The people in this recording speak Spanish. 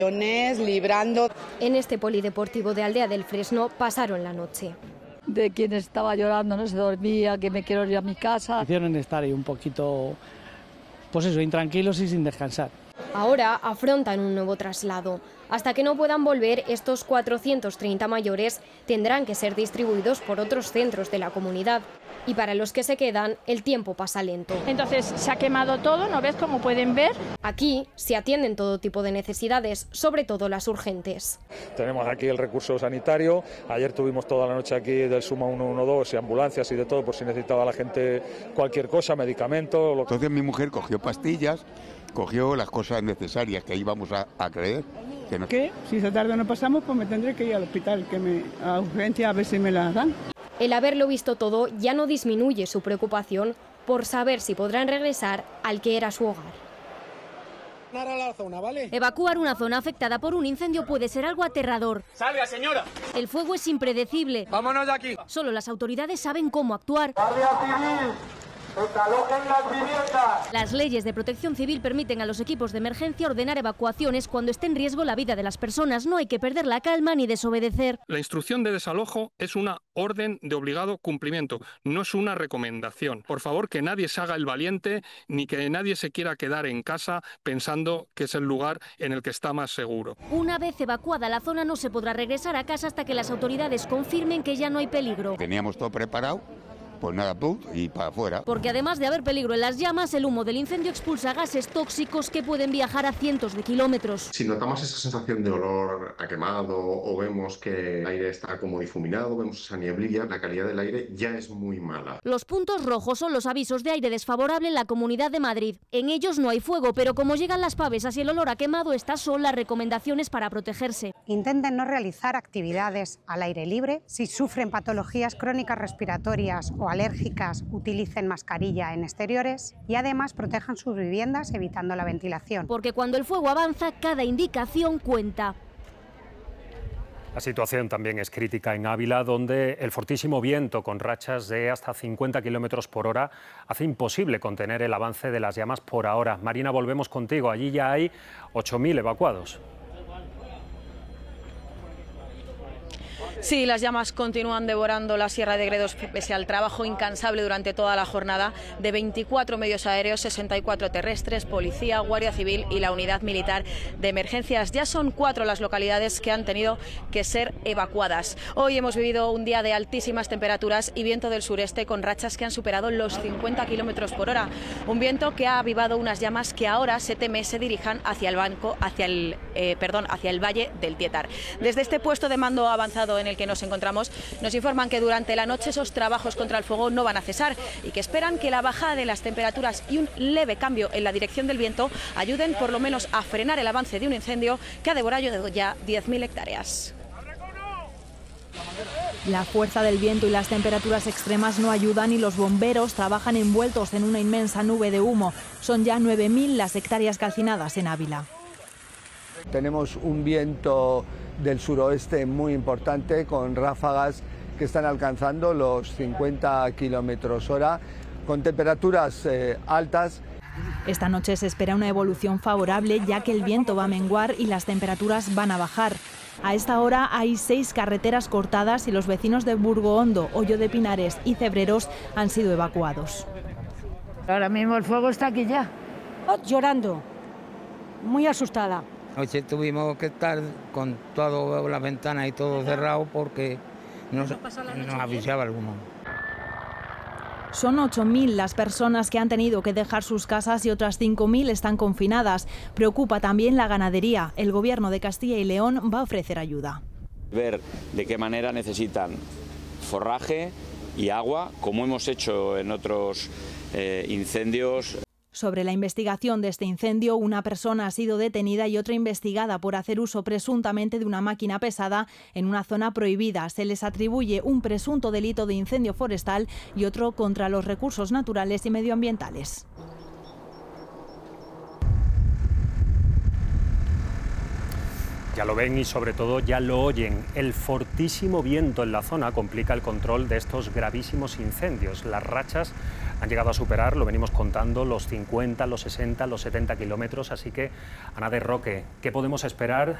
Librando. En este polideportivo de Aldea del Fresno pasaron la noche. De quien estaba llorando, no se dormía, que me quiero ir a mi casa. Hicieron estar ahí un poquito, pues eso, intranquilos y sin descansar. Ahora afrontan un nuevo traslado. Hasta que no puedan volver, estos 430 mayores tendrán que ser distribuidos por otros centros de la comunidad. Y para los que se quedan, el tiempo pasa lento. Entonces se ha quemado todo, ¿no ves? Como pueden ver. Aquí se atienden todo tipo de necesidades, sobre todo las urgentes. Tenemos aquí el recurso sanitario. Ayer tuvimos toda la noche aquí del Suma 112 y ambulancias y de todo por si necesitaba la gente cualquier cosa, medicamentos. Entonces mi mujer cogió pastillas, cogió las cosas necesarias que íbamos a creer. Que si esa tarde no pasamos, pues me tendré que ir al hospital, a urgencia, a ver si me las dan. El haberlo visto todo ya no disminuye su preocupación por saber si podrán regresar al que era su hogar. Evacuar una zona afectada por un incendio puede ser algo aterrador. ¡Salga, señora! El fuego es impredecible. ¡Vámonos de aquí! Solo las autoridades saben cómo actuar. ¡Guardia Civil! ¡Desalojen las viviendas! Las leyes de protección civil permiten a los equipos de emergencia ordenar evacuaciones cuando esté en riesgo la vida de las personas. No hay que perder la calma ni desobedecer. La instrucción de desalojo es una orden de obligado cumplimiento, no es una recomendación. Por favor, que nadie se haga el valiente ni que nadie se quiera quedar en casa pensando que es el lugar en el que está más seguro. Una vez evacuada la zona no se podrá regresar a casa hasta que las autoridades confirmen que ya no hay peligro. Teníamos todo preparado. Pues nada, y para afuera. Porque además de haber peligro en las llamas, el humo del incendio expulsa gases tóxicos que pueden viajar a cientos de kilómetros. Si notamos esa sensación de olor a quemado o vemos que el aire está como difuminado, vemos esa nieblilla, la calidad del aire ya es muy mala. Los puntos rojos son los avisos de aire desfavorable en la Comunidad de Madrid. En ellos no hay fuego, pero como llegan las pavesas y el olor a quemado, estas son las recomendaciones para protegerse. Intenten no realizar actividades al aire libre. Si sufren patologías crónicas respiratorias o alérgicas, utilicen mascarilla en exteriores y además protejan sus viviendas evitando la ventilación. Porque cuando el fuego avanza, cada indicación cuenta. La situación también es crítica en Ávila, donde el fortísimo viento con rachas de hasta 50 kilómetros por hora hace imposible contener el avance de las llamas por ahora. Marina, volvemos contigo. Allí ya hay 8.000 evacuados. Sí, las llamas continúan devorando la Sierra de Gredos pese al trabajo incansable durante toda la jornada de 24 medios aéreos, 64 terrestres, policía, Guardia Civil y la Unidad Militar de Emergencias. Ya son 4 las localidades que han tenido que ser evacuadas. Hoy hemos vivido un día de altísimas temperaturas y viento del sureste con rachas que han superado los 50 kilómetros por hora. Un viento que ha avivado unas llamas que ahora se teme se dirijan hacia el valle del Tietar. Desde este puesto de mando avanzado en el que nos encontramos, nos informan que durante la noche esos trabajos contra el fuego no van a cesar y que esperan que la bajada de las temperaturas y un leve cambio en la dirección del viento ayuden por lo menos a frenar el avance de un incendio que ha devorado ya 10.000 hectáreas. La fuerza del viento y las temperaturas extremas no ayudan y los bomberos trabajan envueltos en una inmensa nube de humo. Son ya 9.000 las hectáreas calcinadas en Ávila. Tenemos un viento del suroeste muy importante con ráfagas que están alcanzando los 50 kilómetros hora, con temperaturas altas. Esta noche se espera una evolución favorable ya que el viento va a menguar y las temperaturas van a bajar. A esta hora hay 6 carreteras cortadas y los vecinos de Burgohondo, Hoyo de Pinares y Cebreros han sido evacuados. Ahora mismo el fuego está aquí ya. Llorando, muy asustada. Anoche tuvimos que estar con todas las ventanas y todo cerrado porque nos avisaba alguno. Son 8.000 las personas que han tenido que dejar sus casas y otras 5.000 están confinadas. Preocupa también la ganadería. El Gobierno de Castilla y León va a ofrecer ayuda. Ver de qué manera necesitan forraje y agua, como hemos hecho en otros incendios. Sobre la investigación de este incendio, una persona ha sido detenida y otra investigada por hacer uso presuntamente de una máquina pesada en una zona prohibida. Se les atribuye un presunto delito de incendio forestal y otro contra los recursos naturales y medioambientales. Ya lo ven y sobre todo ya lo oyen. El fortísimo viento en la zona complica el control de estos gravísimos incendios. Las rachas han llegado a superar, lo venimos contando, los 50, los 60, los 70 kilómetros. Así que, Ana de Roque, ¿qué podemos esperar